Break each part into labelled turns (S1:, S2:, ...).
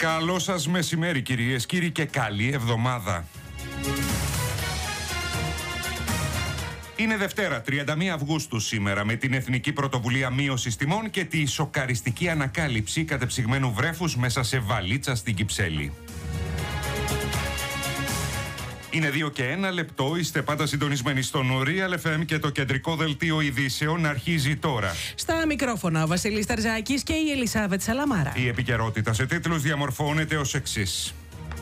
S1: Καλό σας μεσημέρι κυρίες, κύριοι, και καλή εβδομάδα. Είναι Δευτέρα, 31 Αυγούστου σήμερα, με την Εθνική Πρωτοβουλία Μείωσης Τιμών και τη σοκαριστική ανακάλυψη κατεψυγμένου βρέφους μέσα σε βαλίτσα στην Κυψέλη. Είναι 2 και 1 λεπτό, είστε πάντα συντονισμένοι στον Real FM και το κεντρικό δελτίο ειδήσεων αρχίζει τώρα.
S2: Στα μικρόφωνα ο Βασίλης Ταρζάκης και η Ελισάβετ Σαλαμάρα.
S1: Η επικαιρότητα σε τίτλους διαμορφώνεται ως εξής.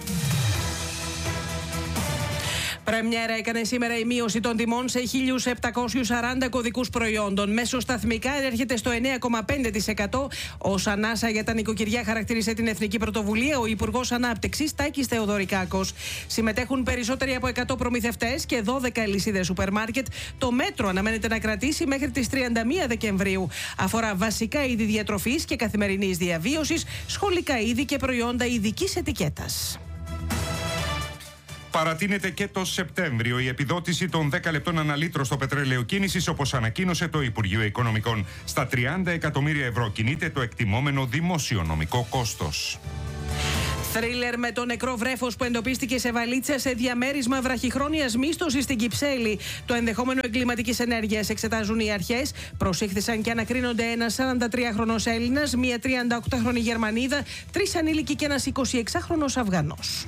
S2: Πρεμιέρα έκανε σήμερα η μείωση των τιμών σε 1.740 κωδικούς προϊόντων. Μεσοσταθμικά έρχεται στο 9,5%. Ως ανάσα για τα νοικοκυριά χαρακτήρισε την Εθνική Πρωτοβουλία ο Υπουργός Ανάπτυξης Τάκης Θεοδωρικάκος. Συμμετέχουν περισσότεροι από 100 προμηθευτές και 12 αλυσίδες σούπερ μάρκετ. Το μέτρο αναμένεται να κρατήσει μέχρι τις 31 Δεκεμβρίου. Αφορά βασικά είδη διατροφής και καθημερινής διαβίωσης, σχολικά είδη και προϊόντα ειδικής ετικέτας.
S1: Παρατείνεται και το Σεπτέμβριο η επιδότηση των 10 λεπτών αναλύτρο στο πετρέλαιο κίνησης, όπως ανακοίνωσε το Υπουργείο Οικονομικών. Στα 30 εκατομμύρια ευρώ κινείται το εκτιμόμενο δημοσιονομικό κόστος.
S2: Θρίλερ με το νεκρό βρέφος που εντοπίστηκε σε βαλίτσα σε διαμέρισμα βραχυχρόνιας μίσθωσης στην Κυψέλη. Το ενδεχόμενο εγκληματικής ενέργειας εξετάζουν οι αρχές. Προσήχθησαν και ανακρίνονται ένας 43χρονος Έλληνας, μία 38χρονη Γερμανίδα, 3 ανήλικοι και ένας 26χρονος Αφγανός.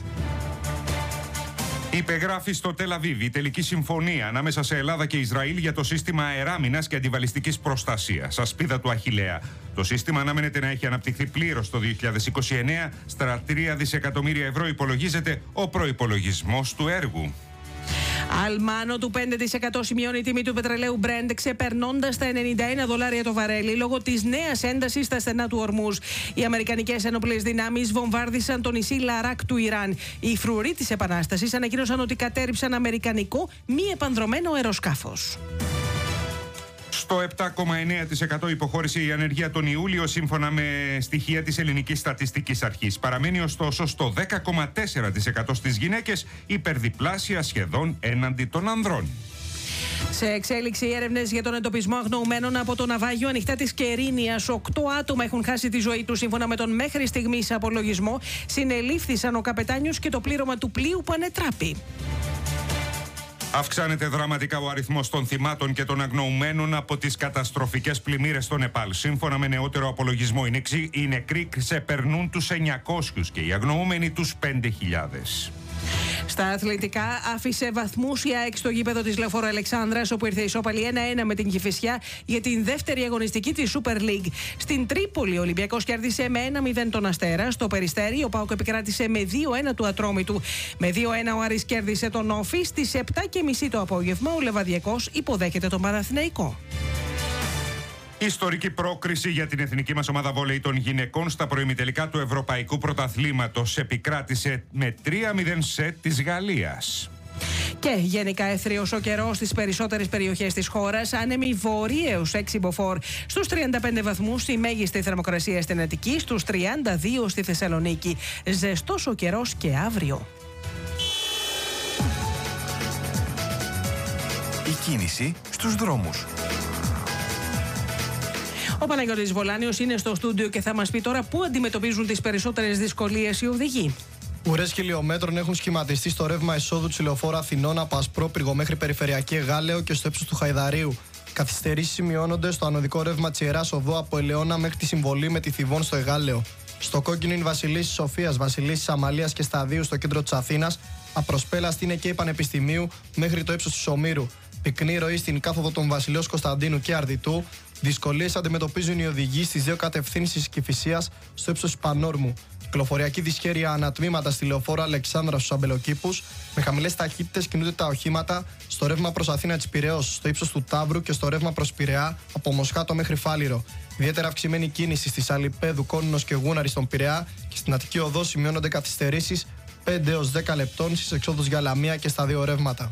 S1: Υπεγράφει στο Τελ Αβίβ η τελική συμφωνία ανάμεσα σε Ελλάδα και Ισραήλ για το σύστημα αεράμινας και αντιβαλιστικής προστασίας, ασπίδα του Αχιλλέα. Το σύστημα αναμένεται να έχει αναπτυχθεί πλήρως το 2029. Στα 3 δισεκατομμύρια ευρώ υπολογίζεται ο προϋπολογισμός του έργου.
S2: Αλμάνο του 5% σημειώνει η τιμή του πετρελαίου Brent, ξεπερνώντας τα $91 το βαρέλι λόγω της νέας έντασης στα στενά του Ορμούζ. Οι αμερικανικές ένοπλες δυνάμεις βομβάρδισαν το νησί Λαράκ του Ιράν. Οι φρουροί της Επανάστασης ανακοίνωσαν ότι κατέρριψαν αμερικανικό μη επανδρωμένο αεροσκάφος.
S1: Στο 7,9% υποχώρησε η ανεργία τον Ιούλιο, σύμφωνα με στοιχεία της Ελληνικής Στατιστικής Αρχής. Παραμένει ωστόσο στο 10,4% στις γυναίκες, υπερδιπλάσια σχεδόν έναντι των ανδρών.
S2: Σε εξέλιξη οι έρευνες για τον εντοπισμό αγνοουμένων από το ναυάγιο ανοιχτά της Κερίνιας. 8 άτομα έχουν χάσει τη ζωή τους σύμφωνα με τον μέχρι στιγμής απολογισμό. Συνελήφθησαν ο καπετάνιος και το πλήρωμα του πλοίου που ανετράπη.
S1: Αυξάνεται δραματικά ο αριθμός των θυμάτων και των αγνοουμένων από τις καταστροφικές πλημμύρες στο Νεπάλ. Σύμφωνα με νεότερο απολογισμό, οι νεκροί ξεπερνούν τους 900 και οι αγνοούμενοι τους 5.000.
S2: Στα αθλητικά, άφησε βαθμούς η ΑΕΚ στο γήπεδο της Λεωφόρου Αλεξάνδρας, όπου ήρθε ισόπαλη 1-1 με την Κηφισιά για την δεύτερη αγωνιστική της Super League. Στην Τρίπολη, ο Ολυμπιακός κέρδισε με 1-0 τον Αστέρα. Στο Περιστέρι, ο ΠΑΟΚ επικράτησε με 2-1 του Ατρόμητου. Με 2-1 ο Άρης κέρδισε τον Όφη. Στις 7:30 το απόγευμα, ο Λεβαδιακός υποδέχεται τον Παναθηναϊκό.
S1: Ιστορική πρόκριση για την εθνική μας ομάδα βόλεϊ των γυναικών στα προημιτελικά του Ευρωπαϊκού Πρωταθλήματος. Επικράτησε με 3-0 σετ της Γαλλίας.
S2: Και γενικά έθριος ο καιρός στις περισσότερες περιοχές της χώρας. Άνεμοι βορείους 6 μποφόρ στους 35 βαθμούς, η μέγιστη θερμοκρασία στην Αττική, στους 32 στη Θεσσαλονίκη. Ζεστός ο καιρός και αύριο.
S3: Η κίνηση στους δρόμους.
S2: Ο Παναγιώτης Βολάνιος είναι στο στούντιο και θα μας πει τώρα πού αντιμετωπίζουν τις περισσότερες δυσκολίες οι οδηγοί.
S4: Ουρές χιλιόμετρων έχουν σχηματιστεί στο ρεύμα εισόδου της λεωφόρου Αθηνών από Ασπρόπυργο μέχρι Περιφερειακή Γάλεο και στο ύψος του Χαϊδαρίου. Καθυστερήσεις σημειώνονται στο ανωδικό ρεύμα της Ιεράς Οδού από Ελαιώνα μέχρι τη συμβολή με τη Θηβών στο Εγάλεο. Στο κόκκινο είναι Βασιλίσσης Σοφίας, Βασιλίσσης Αμαλίας και Σταδίου στο κέντρο της Αθήνας. Απροσπέλαστη είναι και η Πανεπιστημίου μέχρι το ύψος της Ομήρου. Πυκνή ροή στην κάθοδο των Βασιλείος Κωνσταντίνου και Αρδιτού. Δυσκολίες αντιμετωπίζουν οι οδηγοί στις 2 κατευθύνσεις της Κηφισίας στο ύψος της Πανόρμου. Κυκλοφοριακή δυσχέρεια ανατμήματα στη λεωφόρο Αλεξάνδρα στους Αμπελοκήπους. Με χαμηλές ταχύτητες κινούνται τα οχήματα στο ρεύμα προς Αθήνα της Πειραιώς, στο ύψος του Ταύρου και στο ρεύμα προς Πειραιά από Μοσχάτο μέχρι Φάληρο. Ιδιαίτερα αυξημένη κίνηση στις Αλιπέδου, Κόνινος και Γούναρη στον Πειραιά και στην Αττική Οδό σημειώνονται καθυστερήσεις 5 έως 10 λεπτών στις εξόδους για Λαμία και στα 2 ρεύματα.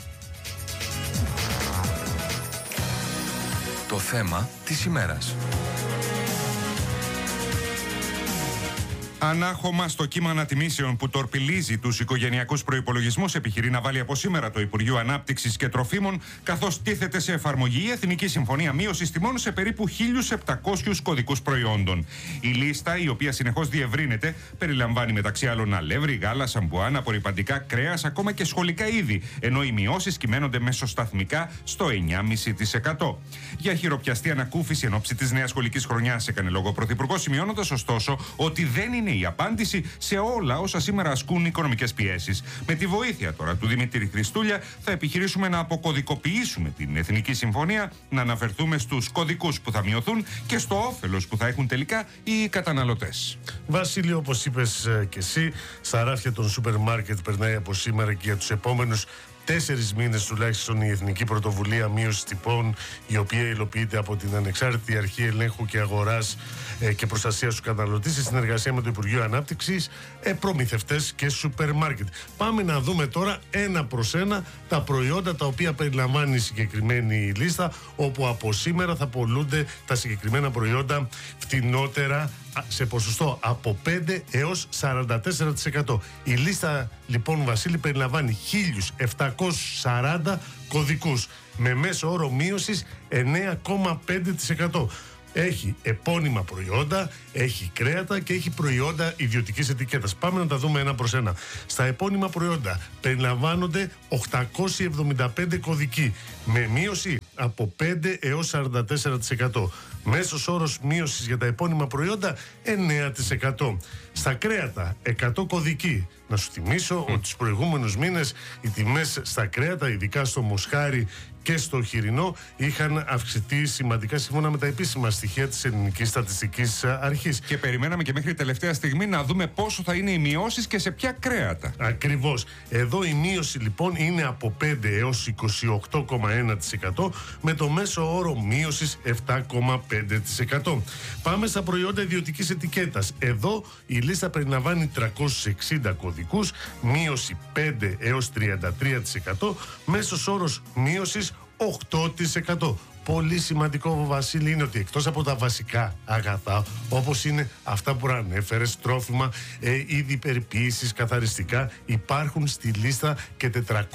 S3: Το θέμα της ημέρας.
S1: Ανάχωμα στο κύμα ανατιμήσεων που τορπιλίζει τους οικογενειακούς προϋπολογισμούς, επιχειρεί να βάλει από σήμερα το Υπουργείο Ανάπτυξης και Τροφίμων, καθώς τίθεται σε εφαρμογή η Εθνική Συμφωνία Μείωσης Τιμών σε περίπου 1.700 κωδικούς προϊόντων. Η λίστα, η οποία συνεχώς διευρύνεται, περιλαμβάνει μεταξύ άλλων αλεύρι, γάλα, σαμπουάν, απορριπαντικά, κρέας, ακόμα και σχολικά είδη, ενώ οι μειώσεις κυμαίνονται μεσοσταθμικά στο 9,5%. Για χειροπιαστή ανακούφιση εν ώψη της νέας σχολικής χρονιάς έκανε λόγο ο Πρωθυπουργός, σημειώνοντας ωστόσο ότι δεν είναι η απάντηση σε όλα όσα σήμερα ασκούν οικονομικές πιέσεις. Με τη βοήθεια τώρα του Δημήτρη Χριστούλια θα επιχειρήσουμε να αποκωδικοποιήσουμε την Εθνική Συμφωνία, να αναφερθούμε στους κωδικούς που θα μειωθούν και στο όφελος που θα έχουν τελικά οι καταναλωτές.
S5: Βασίλειο, όπως είπες και εσύ, στα ράφια των σούπερ μάρκετ περνάει από σήμερα και για τους επόμενους 4 μήνες τουλάχιστον η Εθνική Πρωτοβουλία Μείωσης Τιμών, η οποία υλοποιείται από την Ανεξάρτητη Αρχή Ελέγχου και Αγοράς και Προστασίας του Καταναλωτή σε συνεργασία με το Υπουργείο Ανάπτυξης, προμηθευτές και σούπερ μάρκετ. Πάμε να δούμε τώρα ένα προς ένα τα προϊόντα τα οποία περιλαμβάνει η συγκεκριμένη λίστα, όπου από σήμερα θα πωλούνται τα συγκεκριμένα προϊόντα φτηνότερα σε ποσοστό από 5 έως 44%. Η λίστα λοιπόν, Βασίλη, περιλαμβάνει 1.740 κωδικούς με μέσο όρο μείωσης 9,5%. Έχει επώνυμα προϊόντα, έχει κρέατα και έχει προϊόντα ιδιωτικής ετικέτας. Πάμε να τα δούμε ένα προς ένα. Στα επώνυμα προϊόντα περιλαμβάνονται 875 κωδικοί με μείωση από 5 έως 44%. Μέσος όρος μείωσης για τα επώνυμα προϊόντα 9%. Στα κρέατα 100 κωδικοί. Να σου θυμίσω ότι τους προηγούμενους μήνες οι τιμές στα κρέατα, ειδικά στο μοσχάρι και στο χοιρινό, είχαν αυξηθεί σημαντικά σύμφωνα με τα επίσημα στοιχεία της Ελληνικής Στατιστικής Αρχής. Και περιμέναμε και μέχρι τελευταία στιγμή να δούμε πόσο θα είναι οι μειώσεις και σε ποια κρέατα. Ακριβώς. Εδώ η μείωση λοιπόν είναι από 5 έως 28,1% με το μέσο όρο μείωσης 7,5%. Πάμε στα προϊόντα ιδιωτικής ετικέτας. Εδώ η λίστα περιλαμβάνει 360 κωδικούς, μείωση 5 έως 33%, μέσος όρος μείωσης 8%. Πολύ σημαντικό, Βασίλη, είναι ότι εκτός από τα βασικά αγαθά, όπως είναι αυτά που ανέφερες, τρόφιμα, είδη περιποίησης, καθαριστικά, υπάρχουν στη λίστα και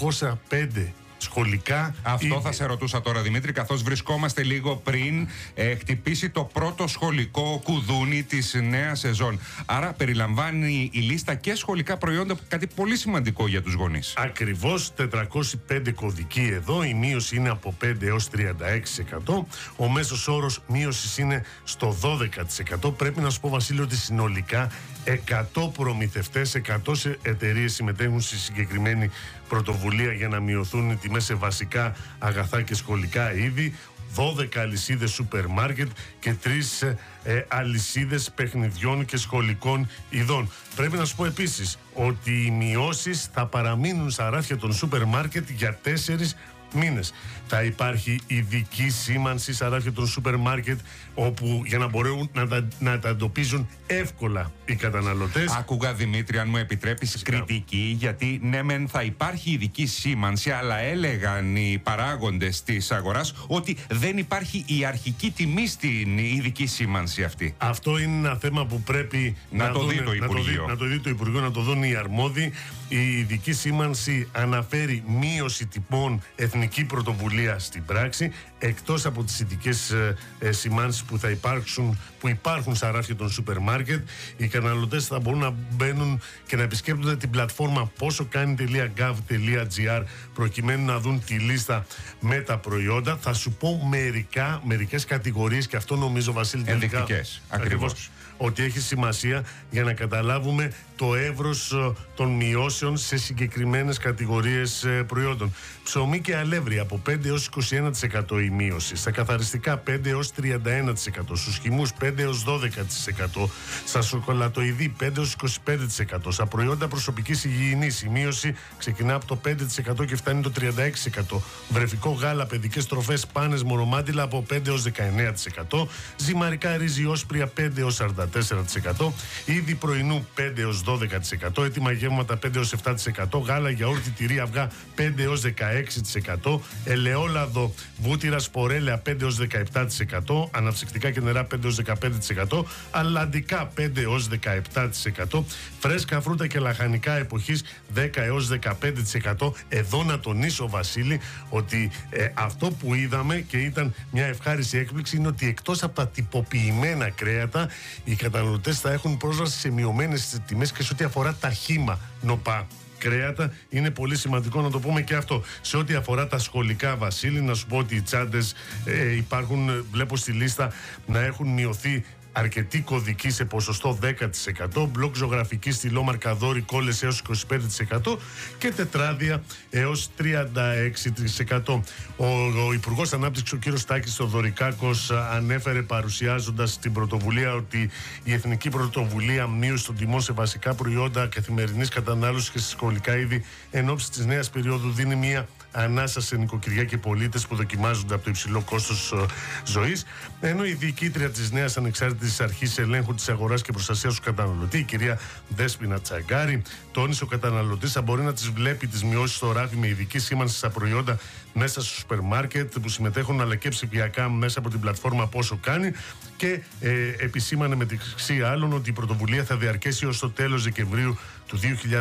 S5: 405 σχολικά. Αυτό θα σε ρωτούσα τώρα, Δημήτρη, καθώς βρισκόμαστε λίγο πριν χτυπήσει το πρώτο σχολικό κουδούνι της νέας σεζόν. Άρα περιλαμβάνει η λίστα και σχολικά προϊόντα, κάτι πολύ σημαντικό για τους γονείς. Ακριβώς, 405 κωδικοί εδώ, η μείωση είναι από 5 έως 36%, ο μέσος όρος μείωσης είναι στο 12%. Πρέπει να σου πω, Βασίλειο, ότι συνολικά 100 προμηθευτές, 100 εταιρείες συμμετέχουν στη συγκεκριμένη πρωτοβουλία για να μειωθούν οι τιμές σε βασικά αγαθά και σχολικά είδη, 12 αλυσίδες σούπερ μάρκετ και 3 αλυσίδες παιχνιδιών και σχολικών ειδών. Πρέπει να σου πω επίσης ότι οι μειώσεις θα παραμείνουν στα ράφια των σούπερ μάρκετ για 4 μήνες. Θα υπάρχει ειδική σήμανση στα ράφια των σούπερ μάρκετ, όπου για να μπορούν να τα εντοπίζουν εύκολα οι καταναλωτές. Άκουγα, Δημήτρη, αν μου επιτρέπεις, κριτική, γιατί ναι μεν θα υπάρχει ειδική σήμανση, αλλά έλεγαν οι παράγοντες της αγοράς ότι δεν υπάρχει η αρχική τιμή στην ειδική σήμανση αυτή. Αυτό είναι ένα θέμα που πρέπει να το δει το Υπουργείο. Να το δει το Υπουργείο, να το δουν οι αρμόδιοι. Η ειδική σήμανση αναφέρει μείωση τιμών, εθνική πρωτοβουλία στην πράξη, εκτός από τις ειδικές σημάνσεις που υπάρχουν στα ράφια των σούπερ μάρκετ. Οι καταναλωτές θα μπορούν να μπαίνουν και να επισκέπτονται την πλατφόρμα posokani.gov.gr προκειμένου να δουν τη λίστα με τα προϊόντα. Θα σου πω μερικές κατηγορίες, και αυτό νομίζω, Βασίλη, ενδεικτικές. Ακριβώς. Ότι έχει σημασία για να καταλάβουμε το εύρος των μειώσεων σε συγκεκριμένες κατηγορίες προϊόντων. Ψωμί και αλεύρι από 5 έως 21% η μείωση. Στα καθαριστικά 5 έως 31%. Στους χυμούς 5 έως 12%. Στα σοκολατοειδή 5 έως 25%. Στα προϊόντα προσωπικής υγιεινής η μείωση ξεκινά από το 5% και φτάνει το 36%. Βρεφικό γάλα, παιδικές τροφές, πάνες, μορομάντιλα από 5 έως 19%. Ζυμαρικά ρύζι όσπρια 5 έως 44%. 4,44%, είδη πρωινού 5-12%, έτοιμα γεύματα 5-7%, γάλα, γιαούρτι, τυρί, αυγά 5-16%, ελαιόλαδο, βούτυρα, σπορέλαια 5-17%, αναψυκτικά και νερά 5-15%, αλλαντικά 5-17%, φρέσκα φρούτα και λαχανικά εποχής 10-15%. Εδώ να τονίσω, Βασίλη, ότι αυτό που είδαμε και ήταν μια ευχάριστη έκπληξη είναι ότι εκτός από τα τυποποιημένα κρέατα, οι καταναλωτές θα έχουν πρόσβαση σε μειωμένες τιμές και σε ό,τι αφορά τα χύμα νοπά κρέατα. Είναι πολύ σημαντικό να το πούμε και αυτό. Σε ό,τι αφορά τα σχολικά, Βασίλη, να σου πω ότι οι τσάντες υπάρχουν, βλέπω στη λίστα, να έχουν μειωθεί αρκετή κωδική σε ποσοστό 10%, μπλοκ ζωγραφική στυλό μαρκαδόρι κόλλες έως 25% και τετράδια έως 36%. Ο Υπουργός Ανάπτυξης, ο κ. Τάκης Θοδωρικάκος, ανέφερε παρουσιάζοντας την πρωτοβουλία ότι η Εθνική Πρωτοβουλία Μείωση των Τιμών σε βασικά προϊόντα καθημερινής κατανάλωσης και σε σχολικά είδη εν ώψη της νέας περίοδου δίνει μια ανάσα σε νοικοκυριά και πολίτες που δοκιμάζονται από το υψηλό κόστος ζωής. Ενώ η διοικήτρια της νέας ανεξάρτητης αρχής ελέγχου της αγοράς και προστασίας του καταναλωτή, η κυρία Δέσποινα Τσαγκάρη, τόνισε ο καταναλωτής θα μπορεί να τις βλέπει τις μειώσεις στο ράφι με ειδική σήμανση στα προϊόντα μέσα στο σούπερ μάρκετ που συμμετέχουν, αλλά και ψηφιακά μέσα από την πλατφόρμα Πόσο Κάνει, και επισήμανε μεταξύ άλλων ότι η πρωτοβουλία θα διαρκέσει ως το τέλος Δεκεμβρίου του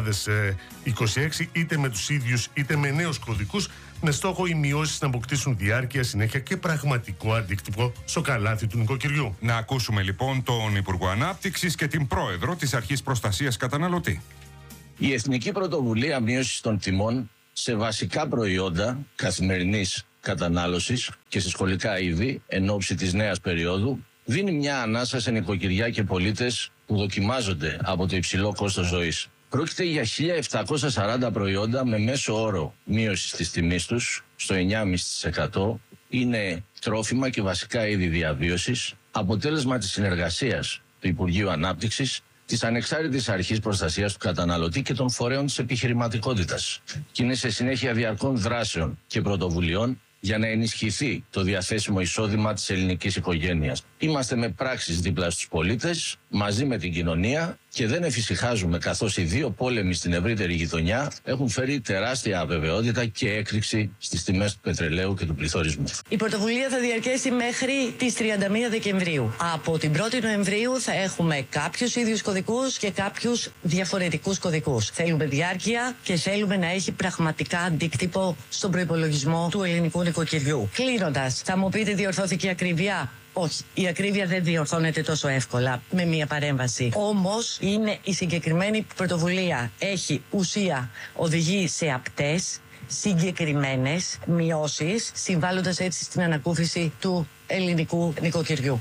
S5: 2026, είτε με τους ίδιους είτε με νέους κωδικούς, με στόχο οι μειώσεις να αποκτήσουν διάρκεια, συνέχεια και πραγματικό αντίκτυπο στο καλάθι του νοικοκυριού.
S1: Να ακούσουμε λοιπόν τον Υπουργό Ανάπτυξης και την Πρόεδρο της Αρχής Προστασίας Καταναλωτή.
S6: Η Εθνική Πρωτοβουλία Μείωσης των Τιμών σε βασικά προϊόντα καθημερινής κατανάλωσης και σε σχολικά είδη εν ώψη της νέας περίοδου δίνει μια ανάσα σε νοικοκυριά και πολίτες που δοκιμάζονται από το υψηλό κόστος ζωής. Πρόκειται για 1.740 προϊόντα με μέσο όρο μείωση της τιμής τους στο 9,5%. Είναι τρόφιμα και βασικά είδη διαβίωσης, αποτέλεσμα της συνεργασίας του Υπουργείου Ανάπτυξης, της Ανεξάρτητης Αρχής Προστασίας του Καταναλωτή και των φορέων της επιχειρηματικότητας. Και είναι σε συνέχεια διαρκών δράσεων και πρωτοβουλειών για να ενισχυθεί το διαθέσιμο εισόδημα της ελληνικής οικογένειας. Είμαστε με πράξεις δίπλα στους πολίτες, μαζί με την κοινωνία, και δεν εφησυχάζουμε, καθώς οι δύο πόλεμοι στην ευρύτερη γειτονιά έχουν φέρει τεράστια αβεβαιότητα και έκρηξη στις τιμές του πετρελαίου και του πληθωρισμού.
S7: Η πρωτοβουλία θα διαρκέσει μέχρι τις 31 Δεκεμβρίου. Από την 1η Νοεμβρίου θα έχουμε κάποιους ίδιους κωδικούς και κάποιους διαφορετικούς κωδικούς. Θέλουμε διάρκεια και θέλουμε να έχει πραγματικά αντίκτυπο στον προϋπολογισμό του ελληνικού νοικοκυριού. Κλείνοντας, θα μου πείτε, διορθώθηκε η ακρίβεια? Όχι, η ακρίβεια δεν διορθώνεται τόσο εύκολα με μία παρέμβαση. Όμως είναι η συγκεκριμένη πρωτοβουλία. Έχει ουσία, οδηγεί σε απτές, συγκεκριμένες μειώσεις, συμβάλλοντας έτσι στην ανακούφιση του ελληνικού νοικοκυριού.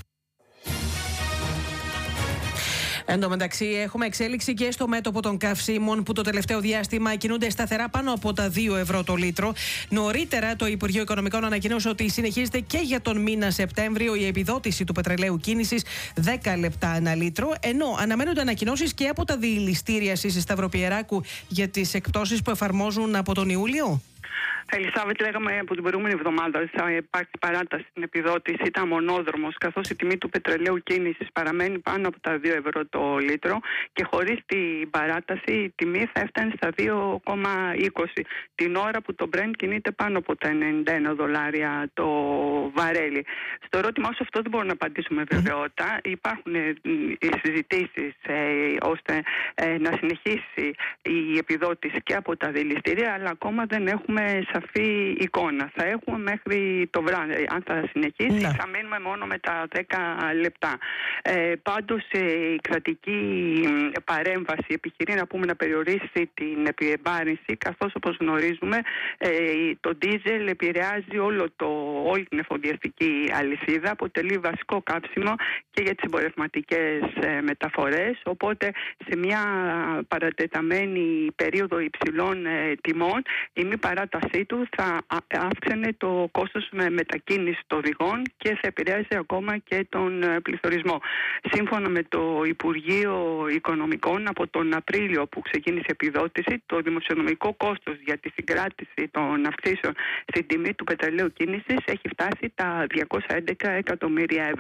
S2: Εν τω μεταξύ, έχουμε εξέλιξη και στο μέτωπο των καυσίμων που το τελευταίο διάστημα κινούνται σταθερά πάνω από τα 2 ευρώ το λίτρο. Νωρίτερα, το Υπουργείο Οικονομικών ανακοίνωσε ότι συνεχίζεται και για τον μήνα Σεπτέμβριο η επιδότηση του πετρελαίου κίνησης 10 λεπτά ανά λίτρο. Ενώ αναμένονται ανακοινώσεις και από τα διηλιστήρια Σύσης Σταυροπιεράκου για τις εκπτώσεις που εφαρμόζουν από τον Ιούλιο.
S8: Ελισάβετ, λέγαμε από την προηγούμενη εβδομάδα ότι θα υπάρξει παράταση στην επιδότηση. Ήταν μονόδρομος, καθώς η τιμή του πετρελαίου κίνησης παραμένει πάνω από τα 2 ευρώ το λίτρο και χωρίς την παράταση η τιμή θα έφτανε στα 2,20 την ώρα που το Brent κινείται πάνω από τα 91 δολάρια το βαρέλι. Στο ερώτημα όσο αυτό δεν μπορούμε να απαντήσουμε βεβαιότητα. Υπάρχουν οι συζητήσεις ώστε να συνεχίσει η επιδότηση και από τα δηληστήρια, αλλά ακόμα δεν έχουμε σαφή εικόνα. Θα έχουμε μέχρι το βράδυ. Αν θα συνεχίσει, θα μείνουμε μόνο με τα 10 λεπτά. Πάντως, η κρατική παρέμβαση επιχειρεί να περιορίσει την επιβάρυνση, καθώς όπως γνωρίζουμε το ντίζελ επηρεάζει όλη την εφοδιαστική αλυσίδα, αποτελεί βασικό κάψιμο και για τις εμπορευματικές μεταφορές, οπότε σε μια παρατεταμένη περίοδο υψηλών τιμών η μη παράτασή του θα αύξανε το κόστος μετακίνησης των οδηγών και θα επηρεάζει ακόμα και τον πληθωρισμό. Σύμφωνα με το Υπουργείο Οικονομικών, από τον Απρίλιο που ξεκίνησε η επιδότηση, το δημοσιονομικό κόστος για τη συγκράτηση των αυξήσεων στην τιμή του πετρελαίου κίνησης έχει φτάσει τα 211 εκατομμύρια ευρώ.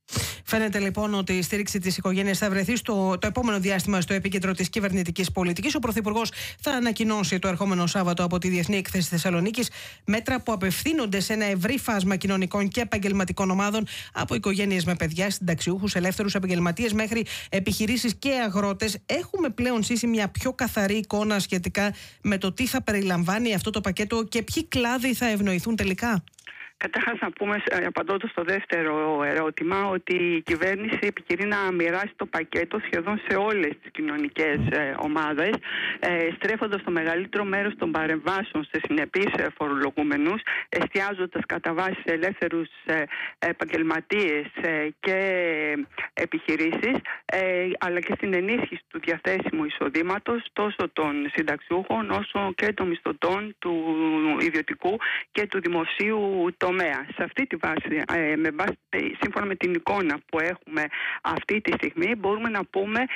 S2: Φαίνεται λοιπόν ότι η στήριξη της οικογένειας θα βρεθεί το επόμενο διάστημα στο επίκεντρο της κυβερνητικής πολιτικής. Ο Πρωθυπουργός θα ανακοινώσει το ερχόμενο Σάββατο από τη Διεθνή Έκθεση Θεσσαλονίκης μέτρα που απευθύνονται σε ένα ευρύ φάσμα κοινωνικών και επαγγελματικών ομάδων, από οικογένειες με παιδιά, συνταξιούχους, ελεύθερους επαγγελματίες μέχρι επιχειρήσεις και αγρότες. Έχουμε πλέον σύσει μια πιο καθαρή εικόνα σχετικά με το τι θα περιλαμβάνει αυτό το πακέτο και ποιοι κλάδοι θα ευνοηθούν τελικά?
S8: Καταρχάς να πούμε, απαντώντας στο δεύτερο ερώτημα, ότι η κυβέρνηση επιχειρεί να μοιράσει το πακέτο σχεδόν σε όλες τις κοινωνικές ομάδες, στρέφοντας το μεγαλύτερο μέρος των παρεμβάσεων σε συνεπείς φορολογούμενους, εστιάζοντας κατά βάση σε ελεύθερους επαγγελματίες και επιχειρήσεις, αλλά και στην ενίσχυση του διαθέσιμου εισοδήματος τόσο των συνταξιούχων όσο και των μισθωτών του ιδιωτικού και του δημοσίου τομέα. Σε αυτή τη βάση, σύμφωνα με την εικόνα που έχουμε αυτή τη στιγμή, μπορούμε να πούμε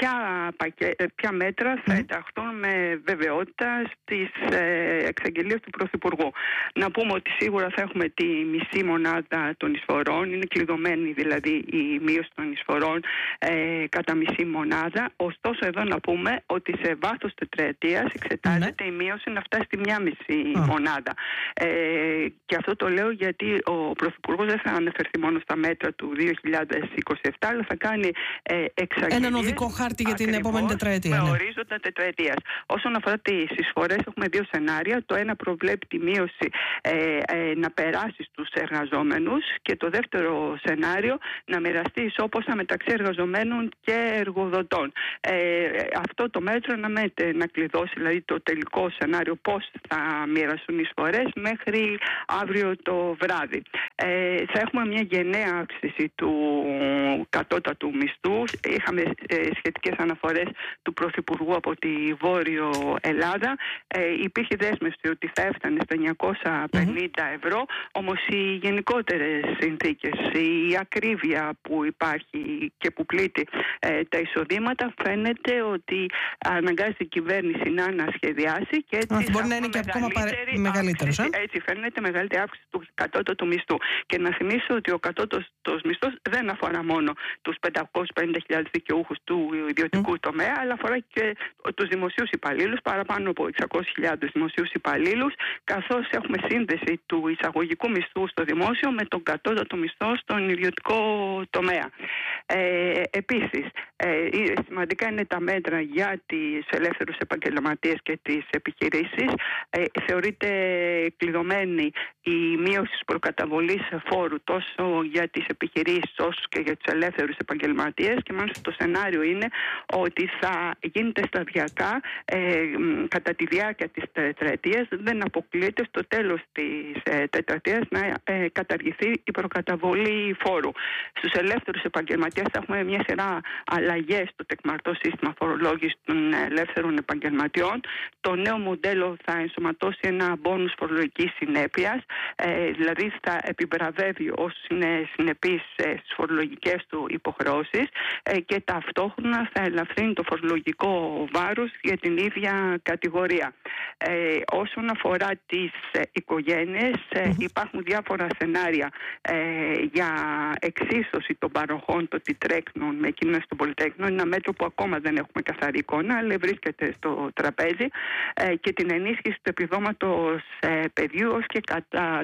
S8: ποια μέτρα θα ενταχθούν με βεβαιότητα στις εξαγγελίες του Πρωθυπουργού. Να πούμε ότι σίγουρα θα έχουμε τη μισή μονάδα των εισφορών, είναι κλειδωμένη δηλαδή η μείωση των εισφορών κατά μισή μονάδα. Ωστόσο εδώ να πούμε ότι σε βάθος τετραετίας εξετάζεται η μείωση να φτάσει στη μία μισή μονάδα. Και αυτό το λέω γιατί ο Πρωθυπουργός δεν θα αναφερθεί μόνο στα μέτρα του 2027, αλλά θα κάνει εξαγγελίες.
S2: Έναν οδικό χάρτη για την επόμενη τετραετία.
S8: Με ορίζοντα τετραετίας. Όσον αφορά τις εισφορές, έχουμε δύο σενάρια. Το ένα προβλέπει τη μείωση να περάσει στους εργαζόμενους και το δεύτερο σενάριο να μοιραστεί ισόποσα μεταξύ εργαζομένων και εργοδοτών. Αυτό το μέτρο να κλειδώσει, δηλαδή το τελικό σενάριο πώς θα μοιραστούν οι εισφορές, μέχρι αύριο το βράδυ. Θα έχουμε μια γενναία αύξηση του κατώτατου μισθού. Είχαμε σχετικές αναφορές του Πρωθυπουργού από τη Βόρειο Ελλάδα. Υπήρχε δέσμευση ότι θα έφτανε στα 950 ευρώ, όμως οι γενικότερες συνθήκες, η ακρίβεια που υπάρχει και που πλήττει τα εισοδήματα, φαίνεται ότι αναγκάζει η κυβέρνηση να ανασχεδιάσει και έτσι
S2: μπορεί να είναι και ακόμα μεγαλύτερος.
S8: Έτσι φαίνεται μεγαλύτερη αύξηση του κατώτατου μισθού. Και να θυμίσω ότι ο κατώτατος μισθός δεν αφορά μόνο τους 550.000 δικαιούχους του ιδιωτικού τομέα, αλλά αφορά και τους δημοσίους υπαλλήλους, παραπάνω από 600.000 δημοσίους υπαλλήλους, καθώς έχουμε σύνδεση του εισαγωγικού μισθού στο δημόσιο με τον κατώτατο μισθό στον ιδιωτικό τομέα. Επίσης, σημαντικά είναι τα μέτρα για τις ελεύθερους επαγγελματίες και τις επιχειρήσεις. Θεωρείται κλειδωμένη η μείωση της προκαταβολής φόρου τόσο για τις επιχειρήσεις όσο και για τους ελεύθερους επαγγελματίες, και μάλιστα το σενάριο είναι ότι θα γίνεται σταδιακά κατά τη διάρκεια της τετραετίας. Δεν αποκλείεται στο τέλος της τετραετίας να καταργηθεί η προκαταβολή φόρου. Στους ελεύθερους επαγγελματίες θα έχουμε μια σειρά αλλαγές στο τεκμαρτό σύστημα φορολόγησης των ελεύθερων επαγγελματιών. Το νέο μοντέλο θα ενσωματώσει ένα μπόνους φορολογικής συνέπειας, δηλαδή θα επιβραβεύει όσους είναι συνεπείς στις φορολογικές του υποχρεώσεις και ταυτόχρονα θα ελαφρύνει το φορολογικό βάρος για την ίδια κατηγορία. Όσον αφορά τις οικογένειες, υπάρχουν διάφορα σενάρια για εξίσωση των παροχών των τιτρέκνων με εκείνες των πολυτέκνων. Είναι ένα μέτρο που ακόμα δεν έχουμε καθαρή εικόνα, αλλά βρίσκεται στο τραπέζι, και την ενίσχυση του επιδόματος παιδιού ως και κατά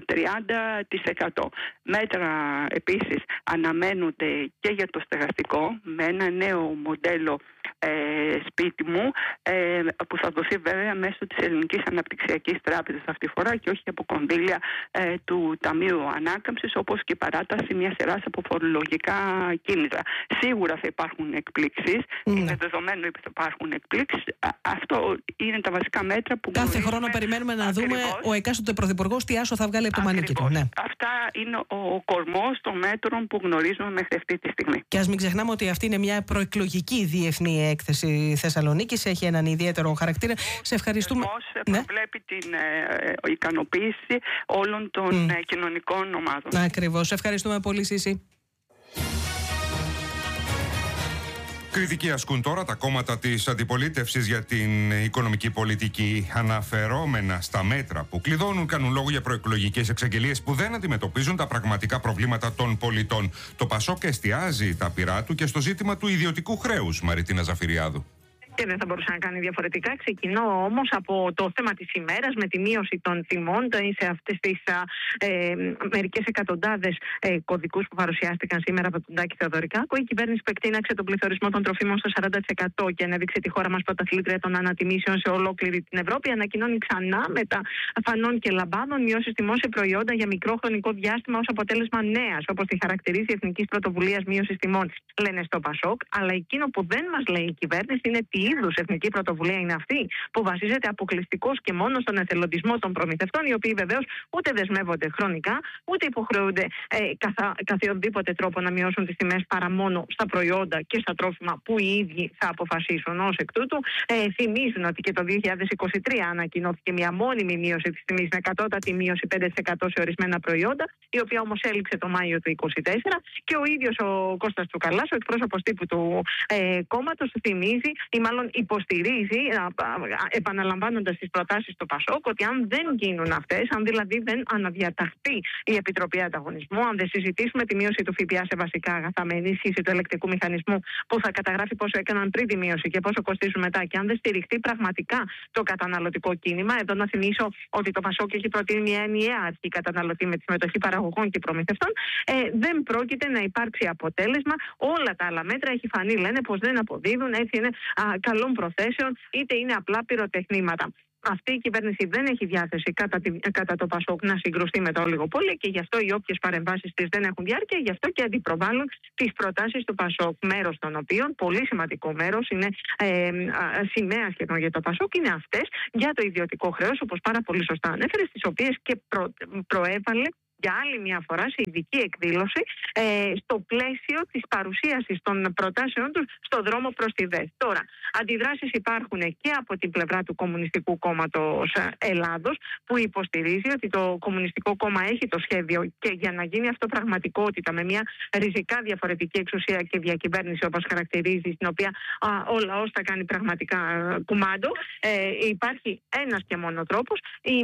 S8: 30%. Μέτρα επίσης αναμένονται και για το στεγαστικό, με ένα νέο μοντέλο σπίτι μου, που θα δοθεί βέβαια μέσω της Ελληνικής Αναπτυξιακής Τράπεζας αυτή τη φορά και όχι από κονδύλια του Ταμείου Ανάκαμψης, όπως και παράταση μια σειράς από φορολογικά κίνητρα. Σίγουρα θα υπάρχουν εκπλήξεις, είναι δεδομένο ότι θα υπάρχουν εκπλήξεις. Αυτό είναι τα βασικά μέτρα που
S2: κάθε χρόνο περιμένουμε να δούμε ο εκάστοτε πρωθυπουργός τι άσο θα βγάλει από το μανίκι του. Ναι.
S8: Αυτά είναι ο κορμός των μέτρων που γνωρίζουμε μέχρι αυτή τη στιγμή.
S2: Και ας μην ξεχνάμε ότι αυτή είναι μια προεκλογική Διεθνή Έκθεση Θεσσαλονίκης, έχει έναν ιδιαίτερο χαρακτήρα. Σε ευχαριστούμε.
S8: Προβλέπει την ικανοποίηση όλων των κοινωνικών ομάδων.
S2: Ακριβώς. Σε ευχαριστούμε πολύ, Σύση.
S1: Κριτική ασκούν τώρα τα κόμματα της αντιπολίτευσης για την οικονομική πολιτική. Αναφερόμενα στα μέτρα που κλειδώνουν, κάνουν λόγο για προεκλογικές εξαγγελίες που δεν αντιμετωπίζουν τα πραγματικά προβλήματα των πολιτών. Το Πασόκ εστιάζει τα πειρά του και στο ζήτημα του ιδιωτικού χρέους, Μαριτίνα Ζαφυριάδου.
S9: Και δεν θα μπορούσα να κάνει διαφορετικά. Ξεκινώ όμως από το θέμα της ημέρας με τη μείωση των τιμών σε αυτές τις μερικές εκατοντάδες κωδικούς που παρουσιάστηκαν σήμερα από τον Τάκη Θεοδωρικάκο. Η κυβέρνηση που εκτείναξε τον πληθωρισμό των τροφίμων στο 40% και ανέδειξε τη χώρα μας πρωταθλήτρια των ανατιμήσεων σε ολόκληρη την Ευρώπη, ανακοινώνει ξανά μετά φανών και λαμπάδων μειώσεις τιμών σε προϊόντα για μικρό χρονικό διάστημα ως αποτέλεσμα νέας, όπως τη χαρακτηρίζει η Εθνικής Πρωτοβουλίας Μείωσης Τιμών, λένε στο Πασόκ. Αλλά εκείνο που δεν μας λέει η κυβέρνηση είναι τι είδους εθνική πρωτοβουλία είναι αυτή, που βασίζεται αποκλειστικώς και μόνο στον εθελοντισμό των προμηθευτών, οι οποίοι βεβαίως ούτε δεσμεύονται χρονικά, ούτε υποχρεούνται καθιονδήποτε τρόπο να μειώσουν τις τιμές παρά μόνο στα προϊόντα και στα τρόφιμα που οι ίδιοι θα αποφασίσουν. Ως εκ τούτου, θυμίζουν ότι και το 2023 ανακοινώθηκε μια μόνιμη μείωση της τιμής με κατώτατη μείωση 5% σε ορισμένα προϊόντα, η οποία όμως έληξε το Μάιο του 2024, και ο ίδιος ο Κώστας Τσουκαλάς, ο εκπρόσωπος τύπου του κόμματος, θυμίζει ή μάλλον υποστηρίζει, επαναλαμβάνοντας τις προτάσεις του Πασόκ, ότι αν δεν γίνουν αυτές, αν δηλαδή δεν αναδιαταχθεί η Επιτροπή Ανταγωνισμού, αν δεν συζητήσουμε τη μείωση του ΦΠΑ σε βασικά αγαθά με ενίσχυση του ελεκτικού μηχανισμού που θα καταγράφει πόσο έκαναν πριν τη μείωση και πόσο κοστίζουν μετά, και αν δεν στηριχτεί πραγματικά το καταναλωτικό κίνημα, εδώ να θυμίσω ότι το Πασόκ έχει προτείνει μια ενιαία αρχή καταναλωτή με τη συμμετοχή παραγωγών και προμηθευτών, δεν πρόκειται να υπάρξει αποτέλεσμα. Όλα τα άλλα μέτρα, έχει φανεί, λένε πως δεν αποδίδουν, έτσι είναι καλών προθέσεων, είτε είναι απλά πυροτεχνήματα. Αυτή η κυβέρνηση δεν έχει διάθεση κατά το Πασόκ να συγκρουστεί με το ολιγοπόλιο, και γι' αυτό οι όποιες παρεμβάσεις της δεν έχουν διάρκεια, γι' αυτό και αντιπροβάλλουν τις προτάσεις του Πασόκ. Μέρος των οποίων, πολύ σημαντικό μέρος, είναι σημαία σχεδόν για το Πασόκ, είναι αυτές για το ιδιωτικό χρέος, όπως πάρα πολύ σωστά ανέφερε, στις οποίες και προέβαλε για άλλη μια φορά σε ειδική εκδήλωση στο πλαίσιο της παρουσίασης των προτάσεων τους στο δρόμο προς τη ΔΕΘ. Τώρα, αντιδράσεις υπάρχουν και από την πλευρά του Κομμουνιστικού Κόμματος Ελλάδος, που υποστηρίζει ότι το Κομμουνιστικό Κόμμα έχει το σχέδιο, και για να γίνει αυτό πραγματικότητα με μια ριζικά διαφορετική εξουσία και διακυβέρνηση, όπως χαρακτηρίζει, στην οποία ο λαός θα κάνει πραγματικά κουμάντο, υπάρχει ένας και μόνο τρόπος,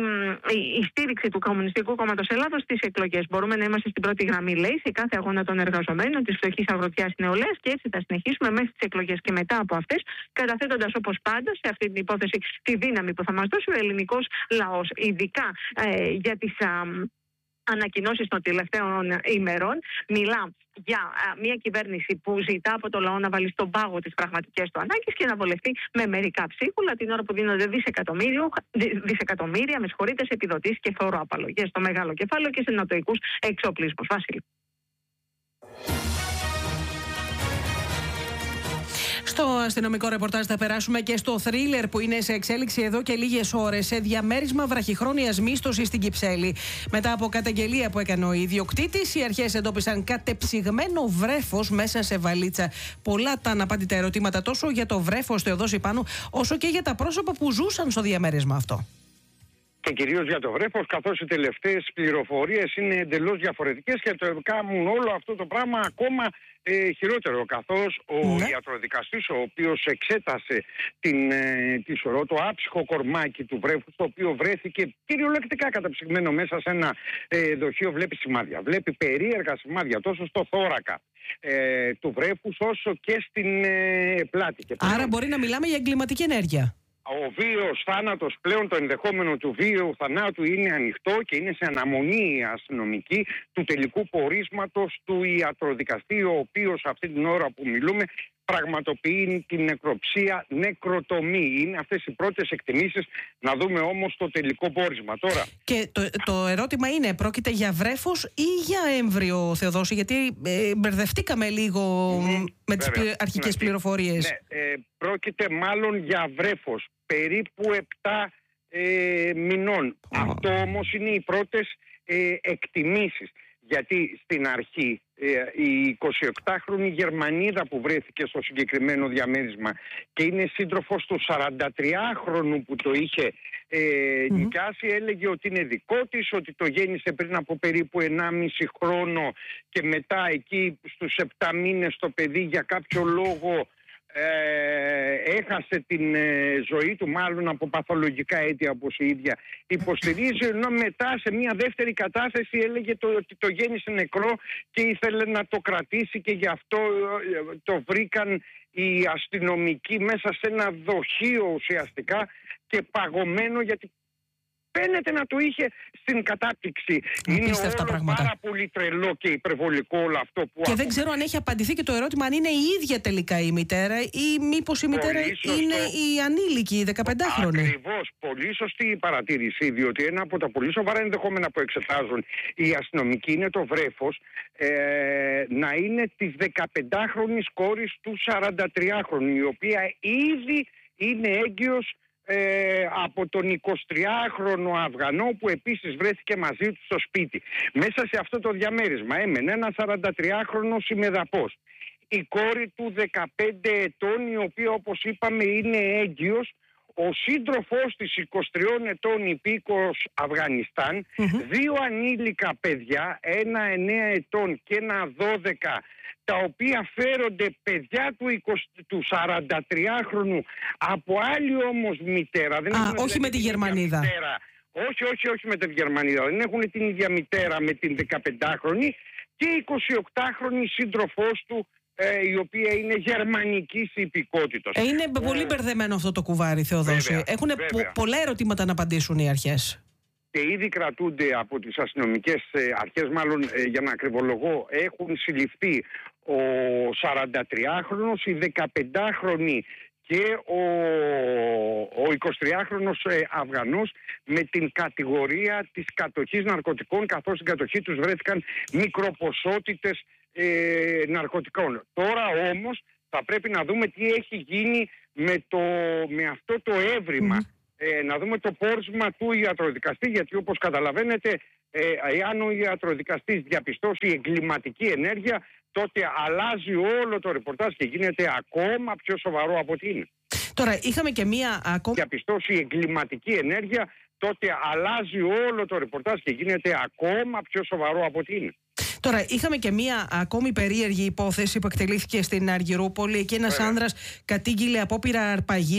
S9: η στήριξη του Κομμουνιστικού Κόμματος Ελλάδος στις εκλογές. Μπορούμε να είμαστε στην πρώτη γραμμή, λέει, σε κάθε αγώνα των εργαζομένων, της φτωχής αγροτιάς νεολαίας, και έτσι θα συνεχίσουμε μέχρι τις εκλογές και μετά από αυτές, καταθέτοντας όπως πάντα σε αυτή την υπόθεση τη δύναμη που θα μας δώσει ο ελληνικός λαός, ειδικά για τις ανακοινώσεις των τελευταίων ημερών. Μιλά για μια κυβέρνηση που ζητά από το λαό να βάλει στον πάγο τις πραγματικές του ανάγκες και να βολευτεί με μερικά ψίχουλα, την ώρα που δίνονται δισεκατομμύρια σε επιδοτήσεις και φοροαπαλλαγές στο μεγάλο κεφάλαιο και σε νατοικούς εξοπλισμούς. Βασίλη.
S2: Στο αστυνομικό ρεπορτάζ θα περάσουμε και στο θρίλερ που είναι σε εξέλιξη εδώ και λίγες ώρες, σε διαμέρισμα βραχυχρόνιας μίσθωσης στην Κυψέλη. Μετά από καταγγελία που έκανε ο ιδιοκτήτης, οι αρχές εντόπισαν κατεψυγμένο βρέφος μέσα σε βαλίτσα. Πολλά τα αναπάντητα ερωτήματα τόσο για το βρέφος Θεοδόση Πάνου, όσο και για τα πρόσωπα που ζούσαν στο διαμέρισμα αυτό.
S10: Και κυρίως για το βρέφος, καθώς οι τελευταίες πληροφορίες είναι εντελώς διαφορετικές και το κάνουν όλο αυτό το πράγμα ακόμα χειρότερο, καθώς ο ιατροδικαστής, ο οποίος εξέτασε το άψυχο κορμάκι του βρέφους, το οποίο βρέθηκε κυριολεκτικά καταψυγμένο μέσα σε ένα δοχείο, βλέπει σημάδια. Βλέπει περίεργα σημάδια τόσο στο θώρακα του βρέφους όσο και στην πλάτη.
S2: Άρα μπορεί να μιλάμε για εγκληματική ενέργεια.
S10: Ο βίαιος θάνατος πλέον, το ενδεχόμενο του βίαιου θανάτου είναι ανοιχτό και είναι σε αναμονή αστυνομική του τελικού πορίσματος του ιατροδικαστή, ο οποίος αυτή την ώρα που μιλούμε πραγματοποιεί την νεκροψία νεκροτομή. Είναι αυτές οι πρώτες εκτιμήσεις, να δούμε όμως το τελικό πόρισμα τώρα.
S2: Και το ερώτημα είναι, πρόκειται για βρέφος ή για έμβριο, Θεοδόση, γιατί μπερδευτήκαμε λίγο με τις αρχικές πληροφορίες.
S10: Ναι, πρόκειται μάλλον για βρέφος, περίπου 7 μηνών. Αυτό όμως είναι οι πρώτες εκτιμήσεις. Γιατί στην αρχή η 28χρονη Γερμανίδα που βρέθηκε στο συγκεκριμένο διαμέρισμα και είναι σύντροφος του 43χρονου που το είχε νοικιάσει, έλεγε ότι είναι δικό της, ότι το γέννησε πριν από περίπου 1,5 χρόνο και μετά εκεί στους 7 μήνες το παιδί για κάποιο λόγο έχασε την ζωή του μάλλον από παθολογικά αίτια όπως η ίδια υποστηρίζει, ενώ μετά σε μια δεύτερη κατάσταση έλεγε ότι το γέννησε νεκρό και ήθελε να το κρατήσει και γι' αυτό το βρήκαν οι αστυνομικοί μέσα σε ένα δοχείο ουσιαστικά και παγωμένο, γιατί φαίνεται να το είχε στην κατάπτυξη. Είναι όλο πάρα πολύ τρελό και υπερβολικό όλο αυτό που...
S2: Και δεν ξέρω αν έχει απαντηθεί και το ερώτημα αν είναι η ίδια τελικά η μητέρα ή μήπως η μητέρα είναι η ανήλικη, η 15χρονη.
S10: Ακριβώς. Πολύ σωστή η παρατήρηση, διότι ένα από τα πολύ σοβαρά ενδεχόμενα που εξετάζουν οι αστυνομικοί είναι το βρέφος να είναι της 15χρονης κόρης του 43χρονου, η οποία ήδη είναι έγκυος από τον 23χρονο Αφγανό που επίσης βρέθηκε μαζί του στο σπίτι. Μέσα σε αυτό το διαμέρισμα έμενε ένα 43χρονος ημεδαπός. Η κόρη του 15 ετών, η οποία όπως είπαμε είναι έγκυος. Ο σύντροφός της 23 ετών υπήκοος Αφγανιστάν, δύο ανήλικα παιδιά, ένα 9 ετών και ένα 12, τα οποία φέρονται παιδιά του 43χρονου από άλλη όμως μητέρα. Δεν
S2: όχι με τη Γερμανίδα.
S10: Όχι με τη Γερμανίδα. Δεν έχουν την ίδια μητέρα με την 15χρονη και 28χρονη σύντροφός του, η οποία είναι γερμανικής υπηκότητας.
S2: Είναι πολύ μπερδεμένο αυτό το κουβάρι, Θεοδόση. Έχουν πολλά ερωτήματα να απαντήσουν οι αρχές.
S10: Και ήδη κρατούνται από τις αστυνομικές αρχές, μάλλον για να ακριβολογώ, έχουν συλληφθεί ο 43χρονος, η 15χρονη και ο 23χρονος Αφγανός με την κατηγορία της κατοχής ναρκωτικών, καθώς στην κατοχή τους βρέθηκαν μικροποσότητες ναρκωτικών. Τώρα όμως θα πρέπει να δούμε τι έχει γίνει με αυτό το έβριμα. Να δούμε το πόρισμα του ιατροδικαστή, γιατί όπως καταλαβαίνετε, εάν ο ιατροδικαστής διαπιστώσει εγκληματική ενέργεια, τότε αλλάζει όλο το ρεπορτάζ και γίνεται ακόμα πιο σοβαρό από ό,τι είναι.
S2: Τώρα είχαμε και μία ακόμα...
S10: Διαπιστώσει εγκληματική ενέργεια, τότε αλλάζει όλο το ρεπορτάζ και γίνεται ακόμα πιο σοβαρό από ό,τι είναι.
S2: Τώρα, είχαμε και μία ακόμη περίεργη υπόθεση που εκτελήθηκε στην Αργυρούπολη. Εκεί ένας άνδρας κατήγγειλε απόπειρα αρπαγής